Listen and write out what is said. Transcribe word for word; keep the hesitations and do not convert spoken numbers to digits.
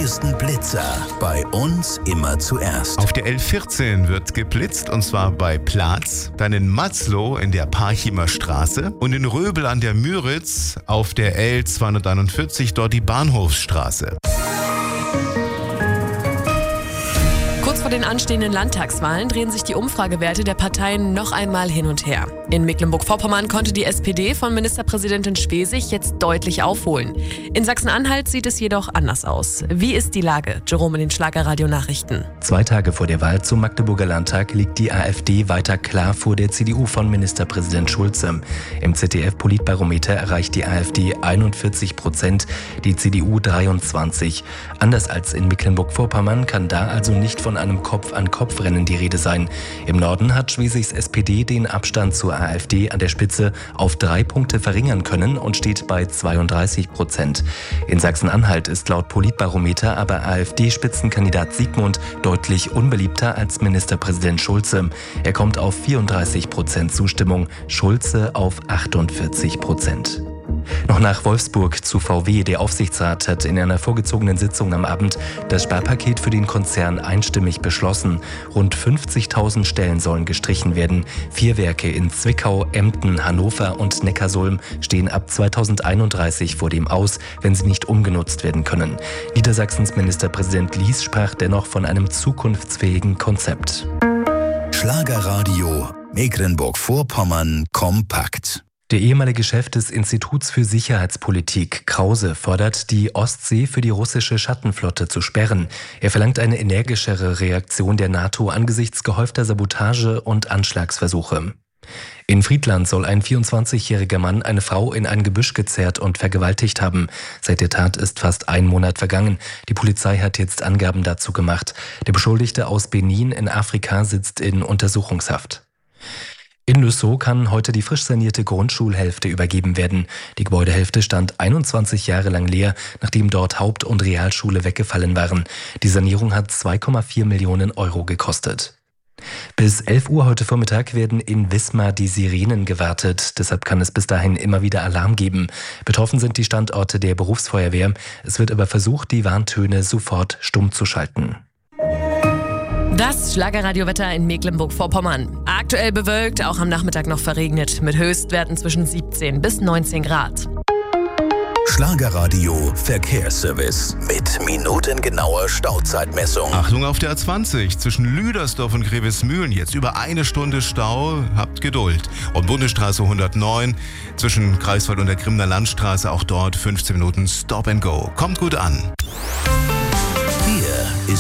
neuesten Blitzer bei uns immer zuerst. Auf der L vierzehn wird geblitzt und zwar bei Platz, dann in Matzloh in der Parchimer Straße und in Röbel an der Müritz auf der L zweihunderteinundvierzig, dort die Bahnhofsstraße. Kurz vor den anstehenden Landtagswahlen drehen sich die Umfragewerte der Parteien noch einmal hin und her. In Mecklenburg-Vorpommern konnte die S P D von Ministerpräsidentin Schwesig jetzt deutlich aufholen. In Sachsen-Anhalt sieht es jedoch anders aus. Wie ist die Lage? Jerome in den Schlagerradio-Nachrichten. Zwei Tage vor der Wahl zum Magdeburger Landtag liegt die AfD weiter klar vor der C D U von Ministerpräsident Schulze. Im Z D F-Politbarometer erreicht die AfD einundvierzig Prozent, die C D U dreiundzwanzig. Anders als in Mecklenburg-Vorpommern kann da also nicht von einem Kopf-an-Kopf-Rennen die Rede sein. Im Norden hat Schwesigs S P D den Abstand zur AfD an der Spitze auf drei Punkte verringern können und steht bei zweiunddreißig Prozent. In Sachsen-Anhalt ist laut Politbarometer aber AfD-Spitzenkandidat Siegmund deutlich unbeliebter als Ministerpräsident Schulze. Er kommt auf vierunddreißig Prozent Zustimmung, Schulze auf achtundvierzig Prozent. Noch nach Wolfsburg zu V W. Der Aufsichtsrat hat in einer vorgezogenen Sitzung am Abend das Sparpaket für den Konzern einstimmig beschlossen. Rund fünfzigtausend Stellen sollen gestrichen werden. Vier Werke in Zwickau, Emden, Hannover und Neckarsulm stehen ab zweitausendeinunddreißig vor dem Aus, wenn sie nicht umgenutzt werden können. Niedersachsens Ministerpräsident Lies sprach dennoch von einem zukunftsfähigen Konzept. Schlagerradio Mecklenburg-Vorpommern kompakt. Der ehemalige Chef des Instituts für Sicherheitspolitik, Krause, fordert, die Ostsee für die russische Schattenflotte zu sperren. Er verlangt eine energischere Reaktion der NATO angesichts gehäufter Sabotage und Anschlagsversuche. In Friedland soll ein vierundzwanzigjähriger Mann eine Frau in ein Gebüsch gezerrt und vergewaltigt haben. Seit der Tat ist fast ein Monat vergangen. Die Polizei hat jetzt Angaben dazu gemacht. Der Beschuldigte aus Benin in Afrika sitzt in Untersuchungshaft. In Lüssow kann heute die frisch sanierte Grundschulhälfte übergeben werden. Die Gebäudehälfte stand einundzwanzig Jahre lang leer, nachdem dort Haupt- und Realschule weggefallen waren. Die Sanierung hat zwei Komma vier Millionen Euro gekostet. Bis elf Uhr heute Vormittag werden in Wismar die Sirenen gewartet. Deshalb kann es bis dahin immer wieder Alarm geben. Betroffen sind die Standorte der Berufsfeuerwehr. Es wird aber versucht, die Warntöne sofort stumm zu schalten. Das Schlagerradiowetter in Mecklenburg-Vorpommern. Aktuell bewölkt, auch am Nachmittag noch verregnet, mit Höchstwerten zwischen siebzehn bis neunzehn Grad. Schlagerradio Verkehrsservice mit minutengenauer Stauzeitmessung. Achtung auf der A zwanzig zwischen Lüdersdorf und Grevesmühlen. Jetzt über eine Stunde Stau. Habt Geduld. Und Bundesstraße hundertneun zwischen Greifswald und der Grimner Landstraße. Auch dort fünfzehn Minuten Stop and Go. Kommt gut an.